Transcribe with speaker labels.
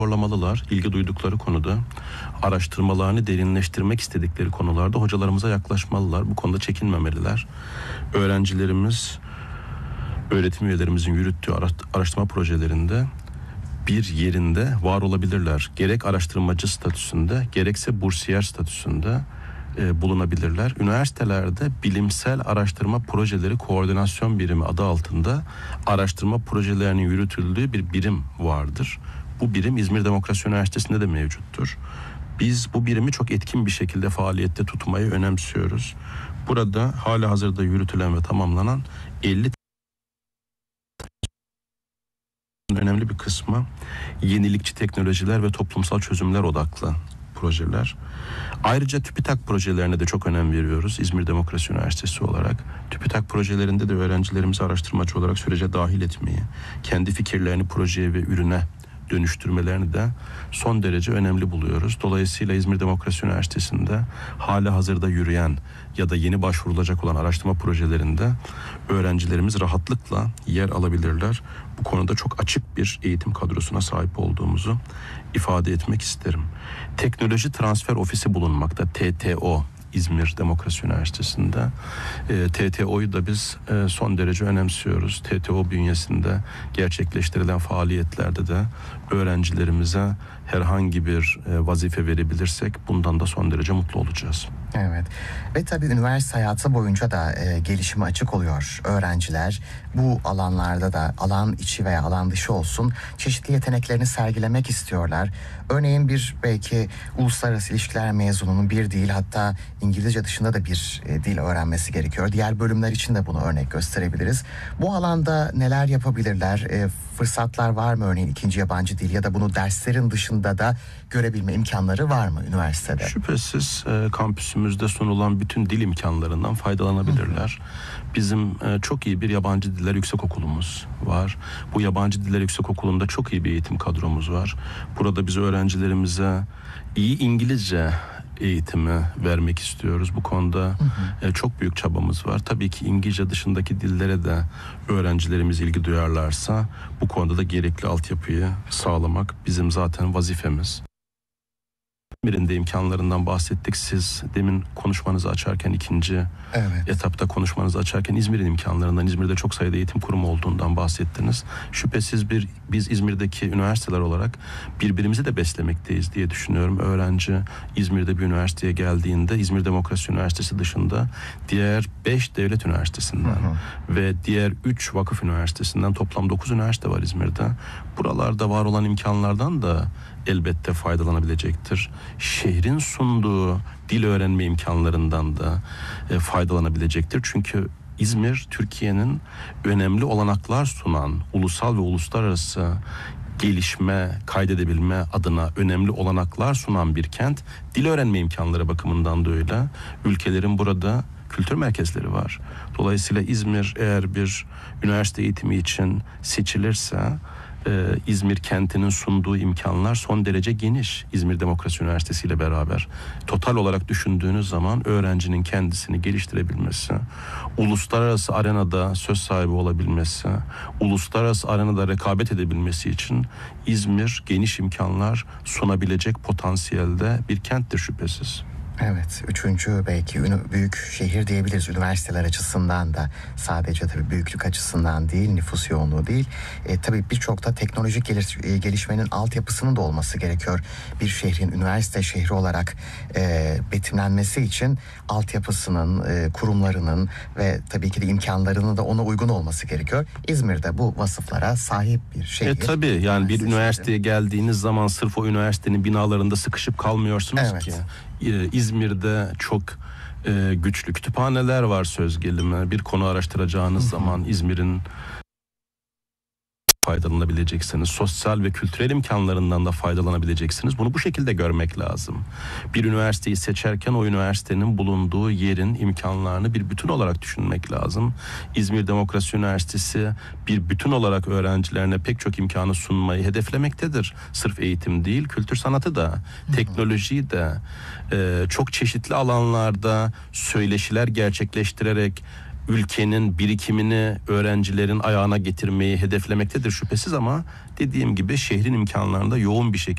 Speaker 1: raporlamalılar. İlgi duydukları konuda, araştırmalarını derinleştirmek istedikleri konularda hocalarımıza yaklaşmalılar. Bu konuda çekinmemeliler. Öğrencilerimiz, öğretim üyelerimizin yürüttüğü araştırma projelerinde bir yerinde var olabilirler. Gerek araştırmacı statüsünde, gerekse bursiyer statüsünde bulunabilirler. Üniversitelerde bilimsel araştırma projeleri koordinasyon birimi adı altında araştırma projelerinin yürütüldüğü bir birim vardır. Bu birim İzmir Demokrasi Üniversitesi'nde de mevcuttur. Biz bu birimi çok etkin bir şekilde faaliyette tutmayı önemsiyoruz. Burada halihazırda yürütülen ve tamamlanan 50 önemli bir kısmı yenilikçi teknolojiler ve toplumsal çözümler odaklı projeler. Ayrıca TÜBİTAK projelerine de çok önem veriyoruz İzmir Demokrasi Üniversitesi olarak. TÜBİTAK projelerinde de öğrencilerimizi araştırmacı olarak sürece dahil etmeyi, kendi fikirlerini projeye ve ürüne dönüştürmelerini de son derece önemli buluyoruz. Dolayısıyla İzmir Demokrasi Üniversitesi'nde halihazırda yürüyen ya da yeni başvurulacak olan araştırma projelerinde öğrencilerimiz rahatlıkla yer alabilirler. Bu konuda çok açık bir eğitim kadrosuna sahip olduğumuzu ifade etmek isterim. Teknoloji Transfer Ofisi bulunmakta, TTO, İzmir Demokrasi Üniversitesi'nde. TTO'yu da biz son derece önemsiyoruz. TTO bünyesinde gerçekleştirilen faaliyetlerde de öğrencilerimize herhangi bir vazife verebilirsek bundan da son derece mutlu olacağız.
Speaker 2: Evet ve tabii üniversite hayatı boyunca da gelişime açık oluyor öğrenciler. Bu alanlarda da alan içi veya alan dışı olsun çeşitli yeteneklerini sergilemek istiyorlar. Örneğin bir belki uluslararası ilişkiler mezununun bir değil hatta İngilizce dışında da bir dil öğrenmesi gerekiyor. Diğer bölümler için de bunu örnek gösterebiliriz. Bu alanda neler yapabilirler? Fırsatlar var mı örneğin ikinci yabancı dil ya da bunu derslerin dışında da görebilme imkanları var mı üniversitede?
Speaker 1: Şüphesiz kampüsümüzde sunulan bütün dil imkanlarından faydalanabilirler. Bizim çok iyi bir yabancı diller yüksekokulumuz var. Bu yabancı diller yüksekokulunda çok iyi bir eğitim kadromuz var. Burada biz öğrencilerimize iyi İngilizce eğitimi vermek istiyoruz. Bu konuda çok büyük çabamız var. Tabii ki İngilizce dışındaki dillere de öğrencilerimiz ilgi duyarlarsa bu konuda da gerekli altyapıyı sağlamak bizim zaten vazifemiz. İzmir'in de imkanlarından bahsettik. Siz demin konuşmanızı açarken ikinci etapta konuşmanızı açarken İzmir'in imkanlarından, İzmir'de çok sayıda eğitim kurumu olduğundan bahsettiniz. Şüphesiz biz İzmir'deki üniversiteler olarak birbirimizi de beslemekteyiz diye düşünüyorum. Öğrenci İzmir'de bir üniversiteye geldiğinde İzmir Demokrasi Üniversitesi dışında diğer 5 devlet üniversitesinden ve diğer 3 vakıf üniversitesinden toplam 9 üniversite var İzmir'de. Buralarda var olan imkanlardan da elbette faydalanabilecektir. Şehrin sunduğu dil öğrenme imkanlarından da faydalanabilecektir. Çünkü İzmir, Türkiye'nin önemli olanaklar sunan, ulusal ve uluslararası gelişme, kaydedebilme adına önemli olanaklar sunan bir kent. Dil öğrenme imkanları bakımından da öyle. Ülkelerin burada kültür merkezleri var. Dolayısıyla İzmir eğer bir üniversite eğitimi için seçilirse İzmir kentinin sunduğu imkanlar son derece geniş İzmir Demokrasi Üniversitesi ile beraber. Total olarak düşündüğünüz zaman öğrencinin kendisini geliştirebilmesi, uluslararası arenada söz sahibi olabilmesi, uluslararası arenada rekabet edebilmesi için İzmir geniş imkanlar sunabilecek potansiyelde bir kenttir şüphesiz.
Speaker 2: Evet, üçüncü belki büyük şehir diyebiliriz üniversiteler açısından da, sadece tabii büyüklük açısından değil, nüfus yoğunluğu değil. Tabii birçok da teknolojik gelişmenin altyapısının da olması gerekiyor. Bir şehrin üniversite şehri olarak betimlenmesi için altyapısının, kurumlarının ve tabii ki de imkanlarının da ona uygun olması gerekiyor. İzmir'de bu vasıflara sahip bir şehir.
Speaker 1: Tabii yani bir üniversiteye geldiğiniz zaman sırf o üniversitenin binalarında sıkışıp kalmıyorsunuz ki. İzmir'de çok güçlü kütüphaneler var söz gelimi. Bir konu araştıracağınız zaman İzmir'in faydalanabileceksiniz. Sosyal ve kültürel imkanlarından da faydalanabileceksiniz. Bunu bu şekilde görmek lazım. Bir üniversiteyi seçerken o üniversitenin bulunduğu yerin imkanlarını bir bütün olarak düşünmek lazım. İzmir Demokrasi Üniversitesi bir bütün olarak öğrencilerine pek çok imkanı sunmayı hedeflemektedir. Sırf eğitim değil, kültür sanatı da, teknolojiyi de çok çeşitli alanlarda söyleşiler gerçekleştirerek ülkenin birikimini öğrencilerin ayağına getirmeyi hedeflemektedir şüphesiz, ama dediğim gibi şehrin imkanlarında yoğun bir şekilde